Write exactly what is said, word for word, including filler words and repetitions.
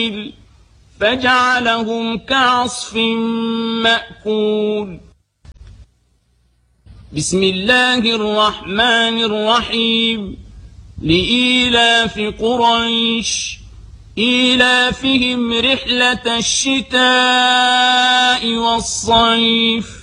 فجعلهم كعصف مأكول. بسم الله الرحمن الرحيم. لإيلاف قريش إيلافهم رحلة الشتاء والصيف